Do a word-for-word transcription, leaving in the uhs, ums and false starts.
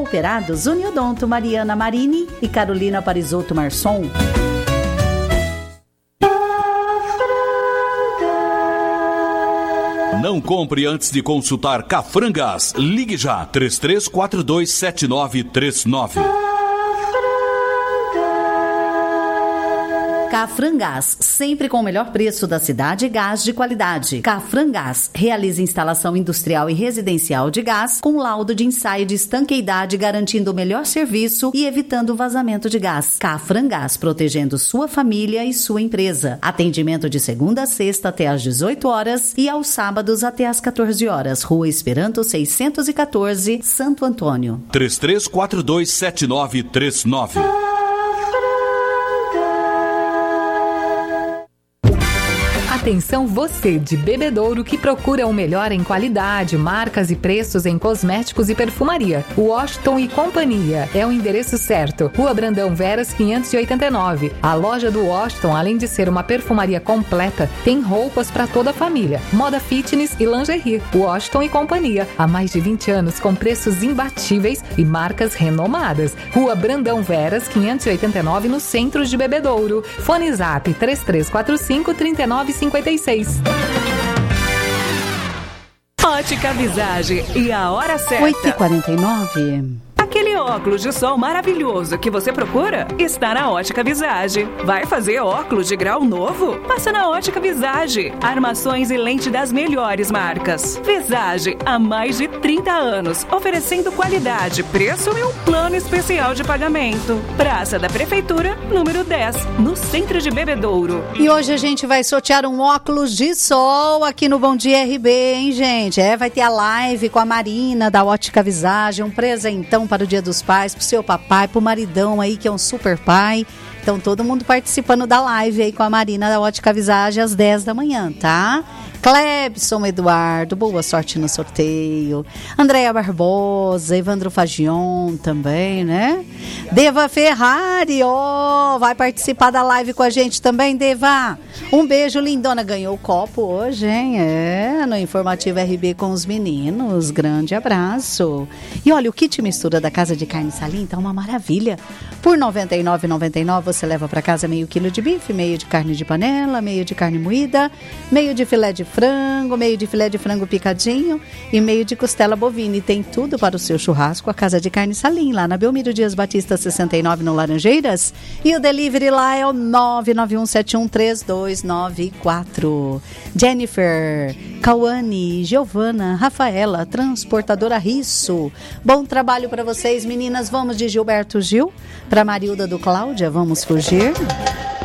Cooperados, Uniodonto Mariana Marini e Carolina Parisotto Marçom. Não compre antes de consultar Cafrangas. Ligue já, três três quatro dois sete nove três nove. Cafrangás, sempre com o melhor preço da cidade e gás de qualidade. Cafrangás realiza instalação industrial e residencial de gás com laudo de ensaio de estanqueidade, garantindo o melhor serviço e evitando o vazamento de gás. Cafrangás, protegendo sua família e sua empresa. Atendimento de segunda a sexta até às dezoito horas e aos sábados até às quatorze horas. Rua Esperanto seiscentos e quatorze, Santo Antônio. três três quatro dois sete nove três nove. Atenção você de Bebedouro que procura o melhor em qualidade, marcas e preços em cosméticos e perfumaria. Washington e Companhia é o endereço certo. Rua Brandão Veras quinhentos e oitenta e nove. A loja do Washington, além de ser uma perfumaria completa, tem roupas para toda a família, moda fitness e lingerie. Washington e Companhia, há mais de vinte anos com preços imbatíveis e marcas renomadas. Rua Brandão Veras quinhentos e oitenta e nove, no centro de Bebedouro. Fone Zap três três quatro cinco, três nove cinco seis. Ótica Visage e a hora certa. oito e quarenta e nove. Aquele óculos de sol maravilhoso que você procura está na Ótica Visage. Vai fazer óculos de grau novo? Passa na Ótica Visage. Armações e lente das melhores marcas. Visage, há mais de trinta anos, oferecendo qualidade, preço e um plano especial de pagamento. Praça da Prefeitura, número dez, no centro de Bebedouro. E hoje a gente vai sortear um óculos de sol aqui no Bom Dia R B, hein, gente? É, vai ter a live com a Marina da Ótica Visage, um presentão para o Dia dos Pais, pro seu papai, pro maridão aí que é um super pai. Então todo mundo participando da live aí com a Marina da Ótica Visage às dez da manhã, tá? Clebson Eduardo, boa sorte no sorteio. Andréia Barbosa, Evandro Fagion também, né? Deva Ferrari, ó, oh, vai participar da live com a gente também, Deva. Um beijo, lindona. Ganhou o copo hoje, hein? É, no Informativo R B com os meninos. Grande abraço. E olha, o kit mistura da Casa de Carne Salim tá uma maravilha. Por noventa e nove reais e noventa e nove centavos você leva para casa meio quilo de bife, meio de carne de panela, meio de carne moída, meio de filé de frango, meio de filé de frango picadinho e meio de costela bovina. E tem tudo para o seu churrasco. A Casa de Carne Salim, lá na Belmiro Dias Batista sessenta e nove, no Laranjeiras. E o delivery lá é o nove nove um sete um três dois nove quatro. Jennifer, Cauane, Giovana, Rafaela, transportadora Risso. Bom trabalho para vocês, meninas. Vamos de Gilberto Gil para Marilda do Cláudia. Vamos fugir.